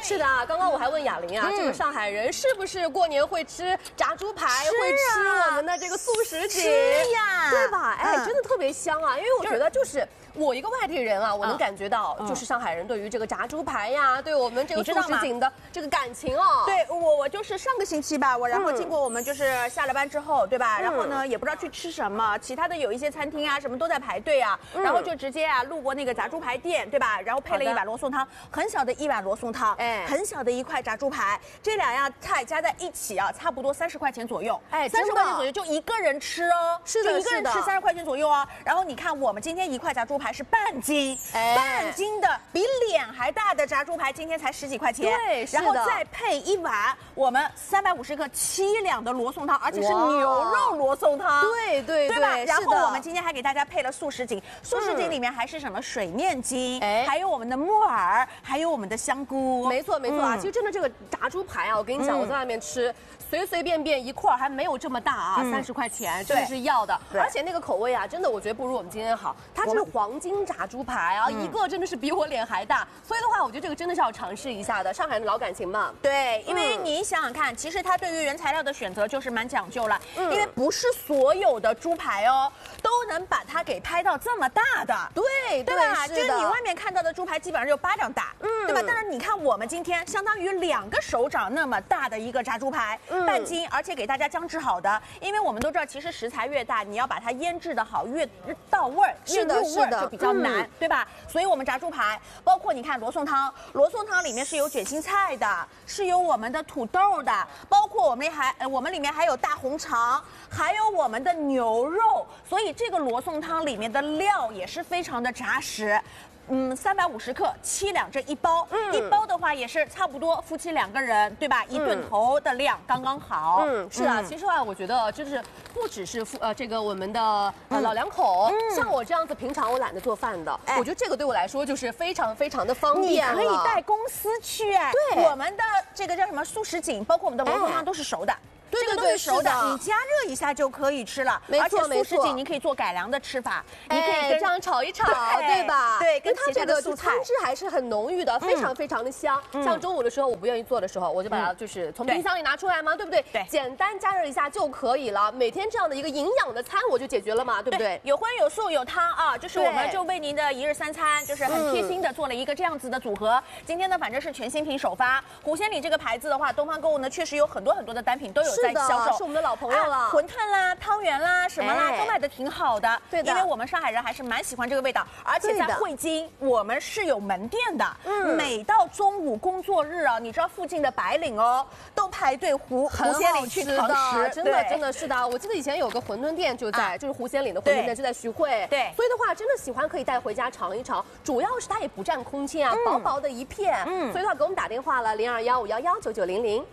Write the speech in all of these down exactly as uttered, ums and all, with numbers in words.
是的，刚刚我还问雅玲啊，这个上海人是不是过年会吃炸猪排，会吃我们的这个素食锦？ 是呀， 对吧？哎，真的特别香啊，因为我觉得就是我一个外地人啊，我能感觉到就是上海人对于这个炸猪排呀，对我们这个素食锦的这个感情哦。 对我，我就是上个星期吧，我然后经过我们就是下了班之后，对吧？然后呢也不知道去吃什么，其他的有一些餐厅啊什么都在排队啊，然后就直接啊路过那个炸猪排店，对吧？然后配了一碗罗宋汤，很小的一碗罗宋汤，哎，很小的一块炸猪排，这两样菜加在一起啊，差不多三十块钱左右，哎，三十块钱左右就一个人吃哦， 是的， 就一个人吃三十块钱左右哦。然后你看我们今天一块炸猪排是半斤，半斤的比脸还大的炸猪排，今天才十几块钱， 对， 然后再配一碗我们三百五十克七两的罗宋汤，而且是牛肉罗宋汤， 对对对吧？然后我们今天还给大家配了素食锦，素食锦里面还是什么水面筋，还有我们的木耳，还有我们的香菇。 没错没错啊，其实真的这个炸猪排啊，我跟你讲，我在外面吃。随随便便一块还没有这么大啊，三十块钱真的是要的，而且那个口味啊，真的我觉得不如我们今天好。它是黄金炸猪排啊，一个真的是比我脸还大，所以的话，我觉得这个真的是要尝试一下的。上海的老感情嘛， 对，因为你想想看，其实它对于原材料的选择就是蛮讲究了，因为不是所有的猪排哦都能把它给拍到这么大的， 对对吧？就是你外面看到的猪排基本上就巴掌大，嗯，对吧？但是你看我们今天相当于两个手掌那么大的一个炸猪排。半斤，而且给大家姜制好的，因为我们都知道，其实食材越大，你要把它腌制的好，越到味儿，越入味儿就比较难，嗯、对吧？所以我们炸猪排，包括你看罗宋汤，罗宋汤里面是有卷心菜的，是有我们的土豆的，包括我们还我们里面还有大红肠，还有我们的牛肉，所以这个罗宋汤里面的料也是非常的扎实。嗯，三百五十克，七两这一包，嗯，一包的话也是差不多夫妻两个人，对吧？一顿头的量刚刚好。 嗯，是啊，其实啊，我觉得就是不只是夫呃这个我们的呃老两口，像我这样子平常我懒得做饭的，我觉得这个对我来说就是非常非常的方便了。 你可以带公司去，哎，对，我们的这个叫什么素食锦，包括我们的罗宋汤都是熟的。 对这个都是熟的，你加热一下就可以吃了。 没错没错， 而且素食锦你可以做改良的吃法，你可以这样炒一炒，对吧？ 对， 跟它这个就汤汁还是很浓郁的，非常非常的香。像中午的时候我不愿意做的时候，我就把它就是从冰箱里拿出来嘛，对不对？ 对， 简单加热一下就可以了。每天这样的一个营养的餐我就解决了嘛，对不对？ 有荤有素有汤啊，就是我们就为您的一日三餐，就是很贴心的做了一个这样子的组合。今天呢，反正是全新品首发，狐仙里这个牌子的话，东方购物呢确实有很多很多的单品都有在销售。 的老朋友了， 馄饨啦、汤圆啦、什么啦，都卖的挺好的。 对的， 因为我们上海人还是蛮喜欢这个味道，而且在汇金我们是有门店的。嗯，每到中午工作日啊，你知道附近的白领哦，都排队湖湖仙里去堂食， 真的真的是的。我记得以前有个馄饨店就在，就是湖仙里的馄饨店就在徐汇。 对， 所以的话，真的喜欢可以带回家尝一尝。主要是它也不占空间啊，薄薄的一片。嗯，所以的话给我们打电话了，零二幺五幺幺九九零零。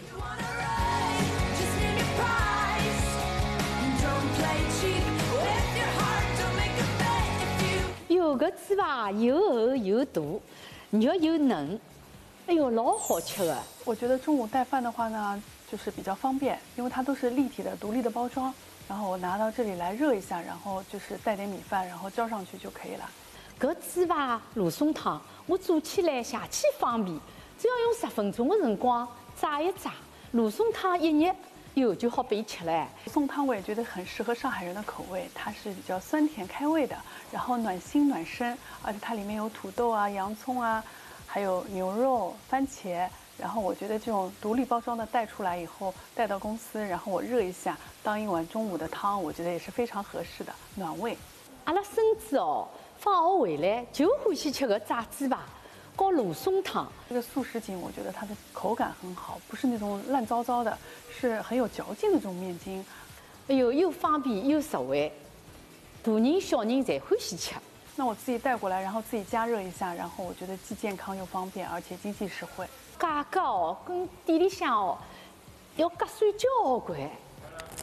有个鸡吧，又厚又大，肉又嫩，哎呦，老好吃的。 我觉得中午带饭的话呢，就是比较方便，因为它都是立体的、独立的包装，然后我拿到这里来热一下，然后就是带点米饭，然后浇上去就可以了。 搿鸡吧罗宋汤，我做起来下去方便，只要用十分钟的辰光炸一炸，罗宋汤一热。有就好备吃了。 宋汤我也觉得很适合上海人的口味，它是比较酸甜开胃的，然后暖心暖身，而且它里面有土豆啊、洋葱啊，还有牛肉、番茄。然后我觉得这种独立包装的带出来以后，带到公司，然后我热一下，当一碗中午的汤，我觉得也是非常合适的，暖胃。 阿拉孙子哦，放学回来就欢喜吃个炸鸡排。搞罗宋汤， 这个素食锦我觉得它的口感很好，不是那种烂糟糟的，是很有嚼劲的这种面筋。 哎呦，又方便又实惠，大人小人侪欢喜吃。 那我自己带过来，然后自己加热一下，然后我觉得既健康又方便，而且经济实惠。 价格哦，跟店里向哦要合算交关。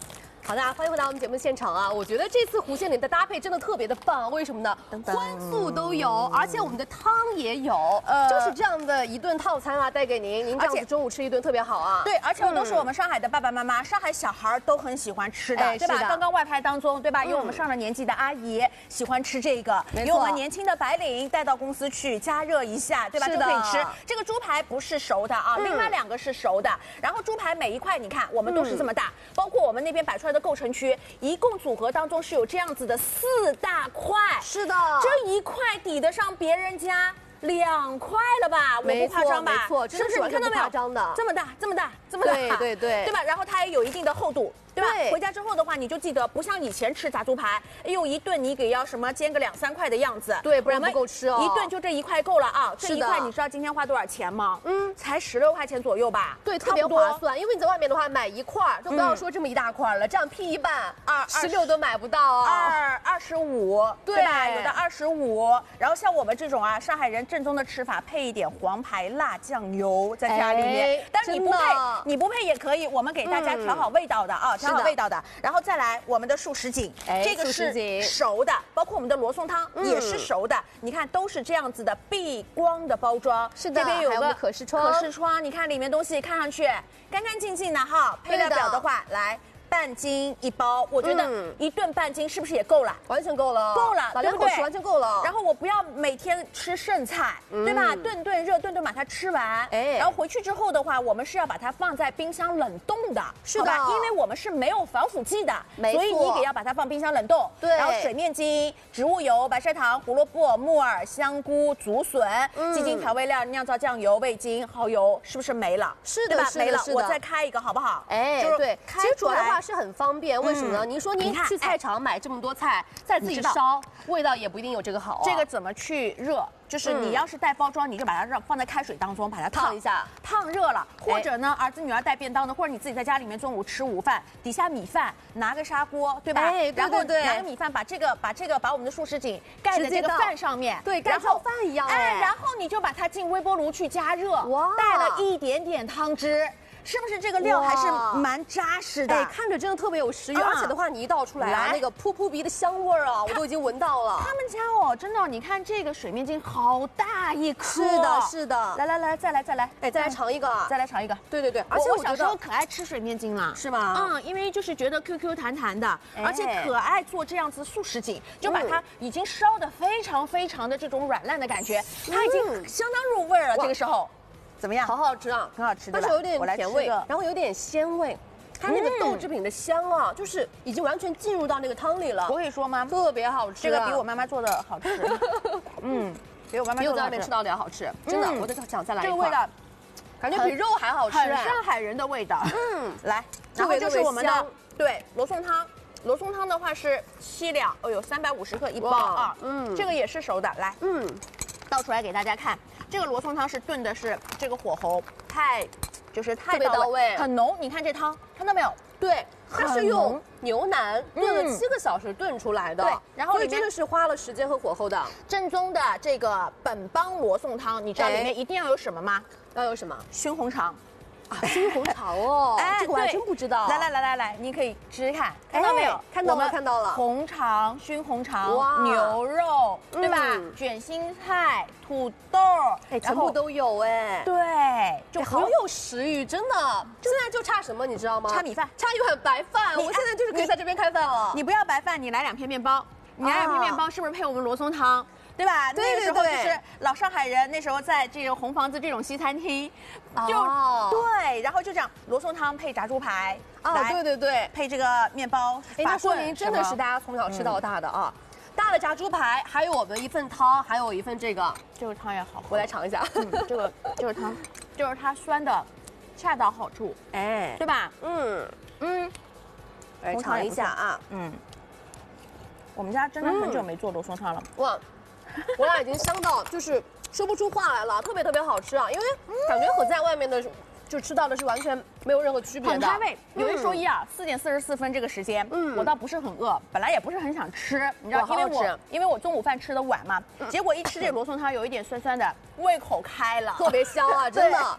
好的，欢迎回到我们节目现场啊！我觉得这次弧线里的搭配真的特别的棒，为什么呢？ 噔噔荤素都有，而且我们的汤也有，呃，就是这样的一顿套餐啊，带给您，您这样子中午吃一顿特别好啊。 对，而且都是我们上海的爸爸妈妈，上海小孩都很喜欢吃的， 哎对吧？ 是的刚刚外拍当中，对吧？有我们上了年纪的阿姨喜欢吃这个， 没错有我们年轻的白领带到公司去加热一下，对吧？ 是的就可以吃。这个猪排不是熟的啊，另外两个是熟的。然后猪排每一块，你看我们都是这么大，包括我们那边摆出来的构成区，一共组合当中是有这样子的四大块。 是的， 这一块抵得上别人家两块了吧？我不夸张吧？ 没错，真的是完全不夸张的， 这么大，这么大，这么大， 对对对， 对吧？然后它也有一定的厚度。对吧？ 对回家之后的话，你就记得不像以前吃炸猪排，哎呦一顿你给要什么煎个两三块的样子， 对，不然不够吃哦。 一顿就这一块够了啊！ 是的这一块你知道今天花多少钱吗？嗯，才十六块钱左右吧。 对，特别划算。因为你在外面的话买一块儿，都不要说这么一大块了，这样劈一半， 二十六都买不到啊。 二二十五，对吧？有的二十五。然后像我们这种啊，上海人正宗的吃法，配一点黄牌辣酱油在家里面。但是你不配，你不配也可以，我们给大家调好味道的啊，调好味道的。然后再来我们的素什锦，这个是熟的，包括我们的罗宋汤也是熟的。你看都是这样子的避光的包装， 是的， 这边有个可视窗， 可视窗，你看里面东西看上去干干净净的哈。配料表的话，来。半斤一包，我觉得一顿半斤是不是也够了？ 完全够了， 够了， 老两口吃完全够了。 然后我不要每天吃剩菜，对吧？顿顿热，顿顿把它吃完。哎，然后回去之后的话，我们是要把它放在冰箱冷冻的， 是吧？ 因为我们是没有防腐剂的， 没错， 所以你也要把它放冰箱冷冻。 对。 然后水面筋、植物油、白砂糖、胡萝卜、木耳、香菇、竹笋、鸡精调味料、酿造酱油、味精、蚝油，是不是没了？ 是的， 没了。我再开一个好不好？ 哎，对，其实煮的话是很方便。为什么呢？您说您去菜场买这么多菜，再自己烧，味道也不一定有这个好。 这个怎么去热？就是你要是带包装，你就把它让放在开水当中，把它烫一下， 烫热了。或者呢，儿子女儿带便当的，或者你自己在家里面中午吃午饭，底下米饭拿个砂锅，对吧？ 哎，对对对， 拿个米饭，把这个把这个把我们的素什锦盖在这个饭上面， 对，跟烧饭一样。 哎，然后你就把它进微波炉去加热，哇，带了一点点汤汁。是不是这个料还是蛮扎实的？ 哎，看着真的特别有食欲，而且的话，你一倒出来啊，那个扑扑鼻的香味儿啊，我都已经闻到了。 他们家哦，真的，你看这个水面筋好大一颗。 是的，是的。 来来来，再来再来， 哎，再来尝一个， 再来尝一个。 对对对， 而且我小时候可爱吃水面筋了， 是吗？ 嗯，因为就是觉得 Q Q 弹弹的，而且可爱做这样子素什锦，就把它已经烧的非常非常的这种软烂的感觉，它已经相当入味了。这个时候。怎么样？ 好好吃啊， 很好吃， 但是有点甜味，然后有点鲜味，它那个豆制品的香啊，就是已经完全进入到那个汤里了。 我可以说吗？ 特别好吃， 这个比我妈妈做的好吃。嗯，比我妈妈比我在外面吃到的要好吃，真的，我就想再来一块。 这个味道， 感觉比肉还好吃， 很上海人的味道。嗯，来，然后就是我们的对罗宋汤。罗宋汤的话是七两，哦呦，三百五十克一包啊。嗯，这个也是熟的，来，嗯，倒出来给大家看。这个罗宋汤是炖的是这个火候太，就是太到位，很浓。你看这汤，看到没有？ 对，它是用牛腩炖了七个小时炖出来的， 对，然后所以真的是花了时间和火候的。 正宗的这个本帮罗宋汤，你知道里面一定要有什么吗？ 要有什么？ 熏红肠。 啊，熏红肠哦，哎，这个我还真不知道。 来来来来来，你可以试试看，看到没有？ 看到了，看到了。 红肠、熏红肠、牛肉，对吧？卷心菜、土豆， 哎，全部都有哎。 对， 就好有食欲，真的。现在就差什么，你知道吗？ 差米饭， 差一碗白饭。我现在就是可以在这边开饭了。 你不要白饭，你来两片面包。你来两片面包，是不是配我们罗宋汤？对吧？ 对对对， 那个时候就是老上海人，那时候在这种红房子这种西餐厅，就对，然后就这样罗宋汤配炸猪排， 啊，对对对， 配这个面包， 哎，那说明真的是大家从小吃到大的啊。大的炸猪排，还有我们一份汤，还有一份这个， 这个汤也好喝， 我来尝一下。 这个这个汤，就是它酸的恰到好处，哎，对吧？嗯嗯， 来尝一下啊，嗯。 我们家真的很久没做罗宋汤了，哇， 我俩已经香到就是说不出话来了，特别特别好吃啊！因为感觉和在外面的就吃到的是完全没有任何区别的， 很开胃。有一说一啊，四点四十四分这个时间，嗯，我倒不是很饿，本来也不是很想吃，你知道，因为我因为我中午饭吃的晚嘛，结果一吃这罗宋汤有一点酸酸的，胃口开了， 特别香啊，真的。它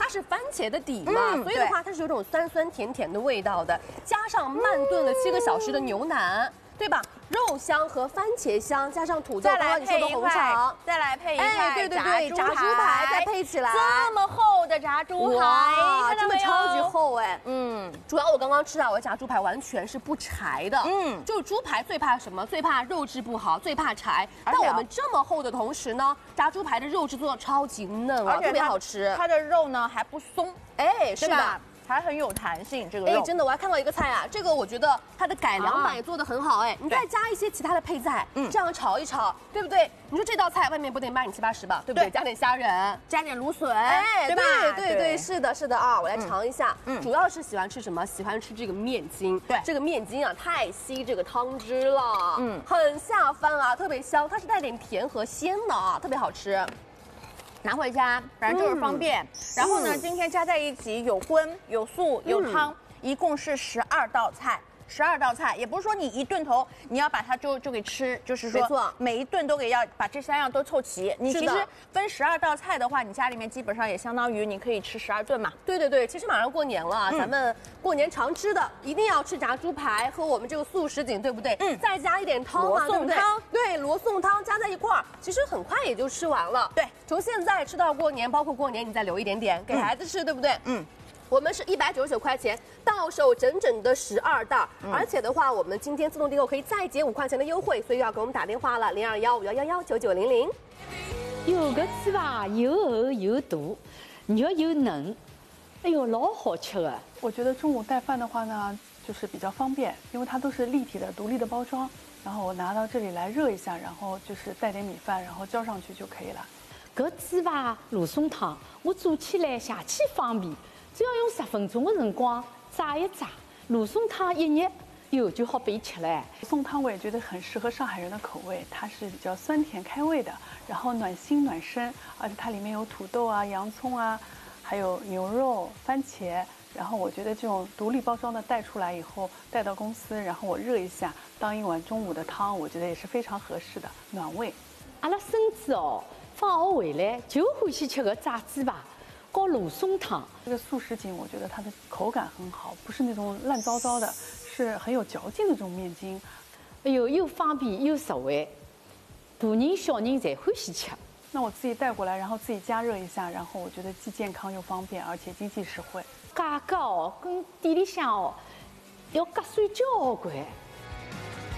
是番茄的底嘛， 嗯所以的话它是有种酸酸甜甜的味道的，加上慢炖了七个小时的牛腩。对吧？肉香和番茄香，加上土豆，刚刚你说的红肠， 再来配一块， 哎，对对对，炸猪排再配起来， 这么厚的炸猪排， 哇，真的超级厚哎。 嗯， 主要我刚刚吃啊，我炸猪排完全是不柴的。嗯，就是猪排最怕什么？最怕肉质不好，最怕柴。但我们这么厚的同时呢，炸猪排的肉质做的超级嫩啊，特别好吃。 它的肉呢还不松， 哎，是的。 还很有弹性，这个肉。 哎，真的，我还看到一个菜啊，这个我觉得它的改良版也做的很好哎，你再加一些其他的配菜，嗯，这样炒一炒，对不对？你说这道菜外面不得卖你七八十吧，对不对？加点虾仁， 加点芦笋， 哎， 对吧？ 对对对，是的，是的啊，我来尝一下。嗯，主要是喜欢吃什么？喜欢吃这个面筋。对，这个面筋啊，太吸这个汤汁了，嗯，很下饭啊，特别香，它是带点甜和鲜的啊，特别好吃。 拿回家，反正就是方便。嗯、然后呢，今天加在一起有荤、有素、有汤，嗯、一共是十二道菜。十二道菜，也不是说你一顿头你要把它就就给吃，就是说，没错，每一顿都给要把这三样都凑齐。你其实分十二道菜的话，你家里面基本上也相当于你可以吃十二顿嘛。 对对对，其实马上过年了，嗯、咱们过年常吃的一定要吃炸猪排和我们这个素什锦，对不对？嗯，再加一点汤嘛，对不对？对，罗宋汤加在一块儿，其实很快也就吃完了。对，从现在吃到过年，包括过年你再留一点点给孩子吃，嗯、对不对？嗯。我们是一百九十九块钱到手整整的十二袋，嗯、而且的话，我们今天自动订购可以再减五块钱的优惠，所以要给我们打电话了，零二幺五幺幺幺九九零零。 有个猪排又厚又大，肉又嫩，哎呦，老好吃了。 我觉得中午带饭的话呢，就是比较方便，因为它都是立体的、独立的包装，然后我拿到这里来热一下，然后就是带点米饭，然后浇上去就可以了。 搿猪排罗宋汤，我做起来邪气方便。只要用十分钟的辰光炸一炸，罗宋汤一热，哟就好备吃了。 罗宋汤我也觉得很适合上海人的口味，它是比较酸甜开胃的，然后暖心暖身，而且它里面有土豆啊、洋葱啊，还有牛肉、番茄。然后我觉得这种独立包装的带出来以后，带到公司，然后我热一下，当一碗中午的汤，我觉得也是非常合适的，暖胃。 阿拉孙子哦，放学回来就欢喜吃个炸猪排。搞罗宋汤， 这个素什锦我觉得它的口感很好，不是那种烂糟糟的，是很有嚼劲的这种面筋。 哎呦，又方便又实惠，大人小人侪欢喜吃。 那我自己带过来，然后自己加热一下，然后我觉得既健康又方便，而且经济实惠。 价格哦，跟店里向哦要合算交关。